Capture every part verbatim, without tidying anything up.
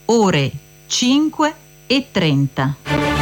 ore cinque e trenta.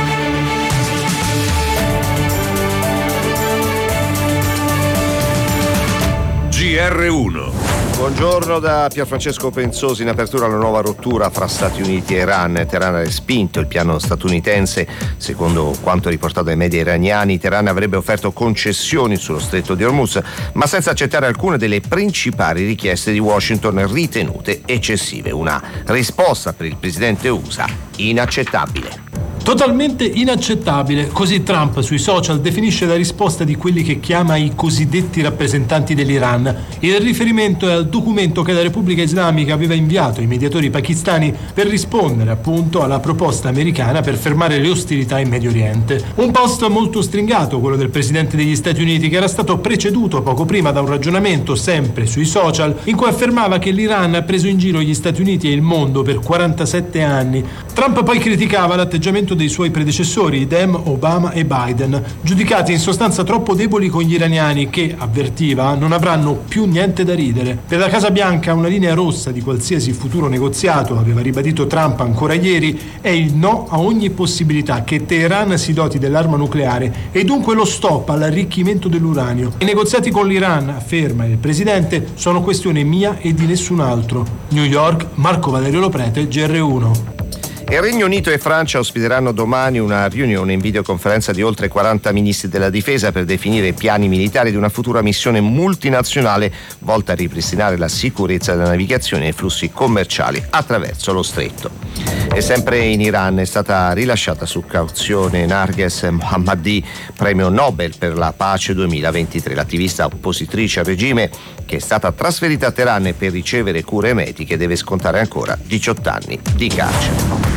G R uno. Buongiorno da Pierfrancesco Penzosi. In apertura alla nuova rottura fra Stati Uniti e Iran. Teheran ha respinto il piano statunitense. Secondo quanto riportato dai media iraniani, Teheran avrebbe offerto concessioni sullo stretto di Hormuz, ma senza accettare alcune delle principali richieste di Washington ritenute eccessive. Una risposta per il presidente U S A inaccettabile. Totalmente inaccettabile, così Trump sui social definisce la risposta di quelli che chiama i cosiddetti rappresentanti dell'Iran. Il riferimento è al documento che la Repubblica Islamica aveva inviato ai mediatori pakistani per rispondere appunto alla proposta americana per fermare le ostilità in Medio Oriente. Un post molto stringato, quello del presidente degli Stati Uniti, che era stato preceduto poco prima da un ragionamento sempre sui social in cui affermava che l'Iran ha preso in giro gli Stati Uniti e il mondo per quarantasette anni. Trump poi criticava l'atteggiamento dei suoi predecessori, Dem, Obama e Biden, giudicati in sostanza troppo deboli con gli iraniani che, avvertiva, non avranno più niente da ridere. Per la Casa Bianca una linea rossa di qualsiasi futuro negoziato, aveva ribadito Trump ancora ieri, è il no a ogni possibilità che Teheran si doti dell'arma nucleare e dunque lo stop all'arricchimento dell'uranio. I negoziati con l'Iran, afferma il presidente, sono questione mia e di nessun altro. New York, Marco Valerio Loprete, G R uno. Il Regno Unito e Francia ospiteranno domani una riunione in videoconferenza di oltre quaranta ministri della difesa per definire i piani militari di una futura missione multinazionale volta a ripristinare la sicurezza della navigazione e i flussi commerciali attraverso lo stretto. E sempre in Iran è stata rilasciata su cauzione Narges Mohammadi, premio Nobel per la pace duemilaventitré. L'attivista oppositrice al regime, che è stata trasferita a Teheran per ricevere cure mediche, deve scontare ancora diciotto anni di carcere.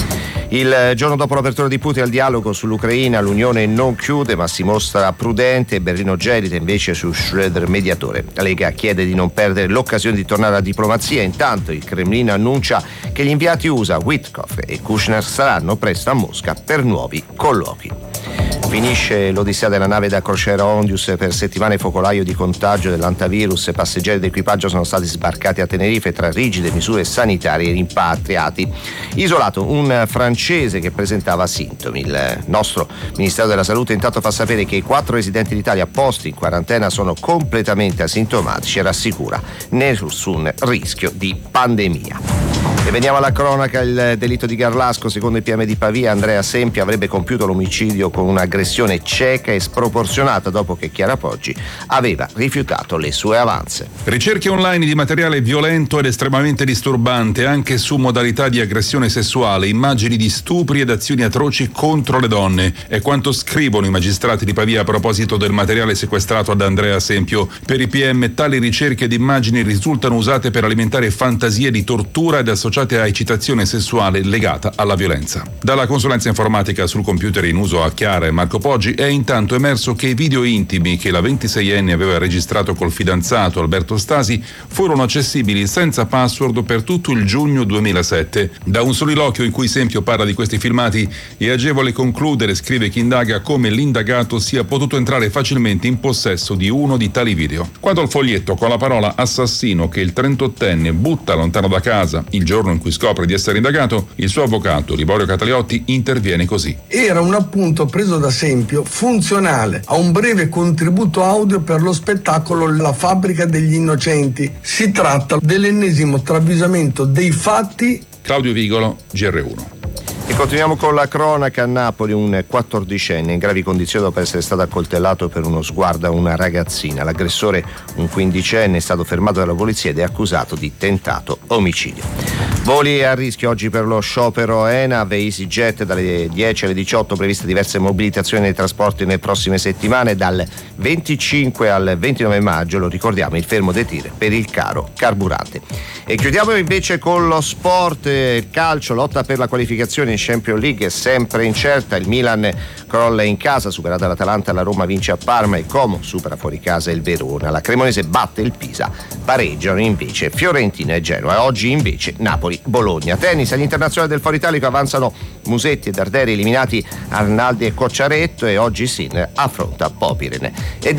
Il giorno dopo l'apertura di Putin al dialogo sull'Ucraina, l'Unione non chiude ma si mostra prudente. Berlino gelida invece su Schröder mediatore. La Lega chiede di non perdere l'occasione di tornare alla diplomazia. Intanto il Cremlino annuncia che gli inviati U S A Witkoff e Kushner saranno presto a Mosca per nuovi colloqui. Finisce l'odissea della nave da crociera Ondius. Per settimane focolaio di contagio dell'antavirus. Passeggeri d'equipaggio sono stati sbarcati a Tenerife tra rigide misure sanitarie e rimpatriati. Isolato un francese che presentava sintomi. Il nostro Ministero della Salute intanto fa sapere che i quattro residenti d'Italia posti in quarantena sono completamente asintomatici e rassicura nessun rischio di pandemia. E veniamo alla cronaca. Il delitto di Garlasco, secondo il P M di Pavia, Andrea Sempia avrebbe compiuto l'omicidio con un'aggressione cieca e sproporzionata dopo che Chiara Poggi aveva rifiutato le sue avanze. Ricerche online di materiale violento ed estremamente disturbante anche su modalità di aggressione sessuale, immagini di stupri ed azioni atroci contro le donne. È quanto scrivono i magistrati di Pavia a proposito del materiale sequestrato ad Andrea Sempio. Per i P M tali ricerche ed immagini risultano usate per alimentare fantasie di tortura ed associate a eccitazione sessuale legata alla violenza. Dalla consulenza informatica sul computer in uso a Chiara e Marco Poggi è intanto emerso che i video intimi che la ventiseienne aveva registrato col fidanzato Alberto Stasi furono accessibili senza password per tutto il giugno duemilasette. Da un soliloquio in cui Sempio parla di questi filmati è agevole concludere, scrive chi indaga, come l'indagato sia potuto entrare facilmente in possesso di uno di tali video. Quanto al foglietto con la parola assassino che il trentottenne butta lontano da casa il giorno in cui scopre di essere indagato, il suo avvocato Liborio Cataliotti interviene così. Era un appunto preso da Sempio funzionale a un breve contributo audio per lo spettacolo La fabbrica degli innocenti. Si tratta dell'ennesimo travisamento dei fatti. Claudio Vigolo, G R uno. E continuiamo con la cronaca. A Napoli un quattordicenne in gravi condizioni dopo essere stato accoltellato per uno sguardo a una ragazzina. L'aggressore, un quindicenne, è stato fermato dalla polizia ed è accusato di tentato omicidio. Voli a rischio oggi per lo sciopero ENAV e EasyJet. Dalle dieci alle diciotto previste diverse mobilitazioni nei trasporti nelle prossime settimane. Dal venticinque al ventinove maggio, lo ricordiamo, il fermo dei tir per il caro carburante. E chiudiamo invece con lo sport. Il calcio, lotta per la qualificazione in Champions League è sempre incerta. Il Milan crolla in casa, superata l'Atalanta, la Roma vince a Parma, il Como supera fuori casa il Verona, la Cremonese batte il Pisa, pareggiano invece Fiorentina e Genoa. Oggi invece Napoli-Bologna. Tennis, agli internazionali del Foro Italico avanzano Musetti e Darderi, eliminati Arnaldi e Cocciaretto, e oggi Sinner affronta Popiren. Ed